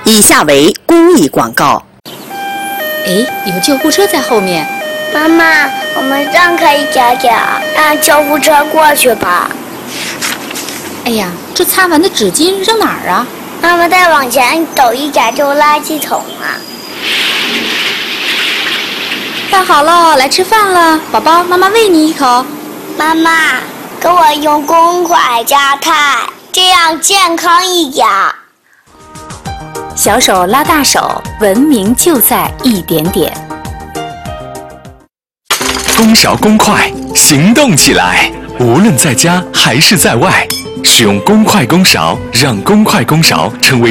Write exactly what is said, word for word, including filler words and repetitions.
以下为公益广告。 哎，有救护车在后面。 妈妈，我们让开一点点，让救护车过去吧。 哎呀，这擦完的纸巾扔哪儿啊？ 妈妈，再往前走一点就是垃圾桶啊。 饭好了，来吃饭了，宝宝，妈妈喂你一口。 妈妈，给我用公筷夹菜，这样健康一点。 小手拉大手，文明就在一点点。 公勺公筷，行动起来！无论在家还是在外，使用公筷公勺，让公筷公勺成为